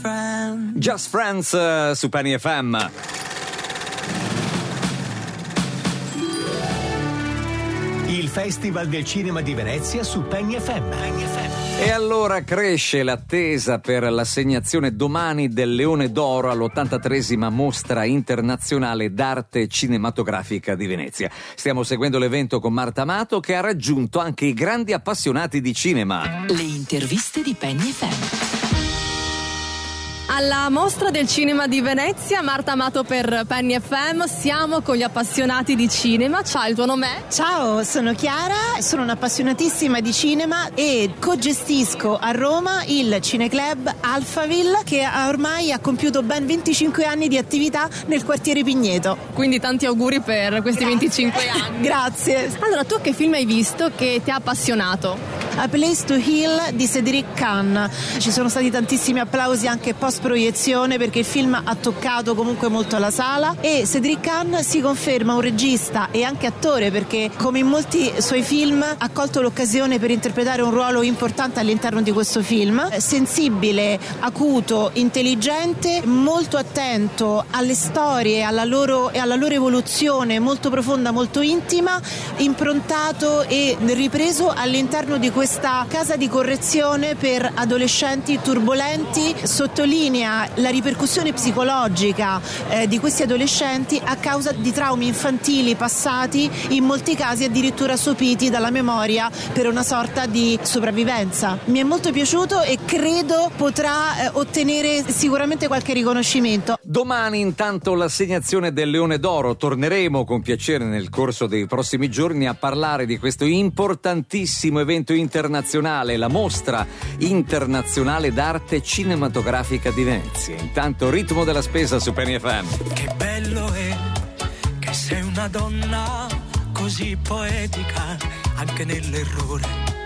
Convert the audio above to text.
friends. Just Friends su Penny FM. Il Festival del Cinema di Venezia su Penny FM. E allora cresce l'attesa per l'assegnazione domani del Leone d'Oro all'83esima Mostra Internazionale d'Arte Cinematografica di Venezia. Stiamo seguendo l'evento con Marta Amato, che ha raggiunto anche i grandi appassionati di cinema. Le interviste di Penny FM. Alla Mostra del Cinema di Venezia, Marta Amato per Penny FM, siamo con gli appassionati di cinema. Ciao, il tuo nome è? Ciao, sono Chiara, sono un'appassionatissima di cinema e co-gestisco a Roma il Cineclub Alphaville, che ormai ha compiuto ben 25 anni di attività nel quartiere Pigneto. Quindi tanti auguri per questi 25 anni. Grazie. Allora, tu che film hai visto che ti ha appassionato? A Place to Heal di Cédric Kahn. Ci sono stati tantissimi applausi anche post proiezione perché il film ha toccato comunque molto la sala e Cédric Kahn si conferma un regista e anche attore, perché come in molti suoi film ha colto l'occasione per interpretare un ruolo importante all'interno di questo film, sensibile, acuto, intelligente, molto attento alle storie e alla loro evoluzione, molto profonda, molto intima, improntato e ripreso all'interno di questa casa di correzione per adolescenti turbolenti. Sottolinea la ripercussione psicologica di questi adolescenti a causa di traumi infantili passati, in molti casi addirittura sopiti dalla memoria per una sorta di sopravvivenza. Mi è molto piaciuto e credo potrà ottenere sicuramente qualche riconoscimento. Domani intanto l'assegnazione del Leone d'Oro. Torneremo con piacere nel corso dei prossimi giorni a parlare di questo importantissimo evento internazionale, la Mostra Internazionale d'Arte Cinematografica di Venezia. Intanto ritmo della spesa su Penny FM. Che bello è che sei una donna così poetica anche nell'errore.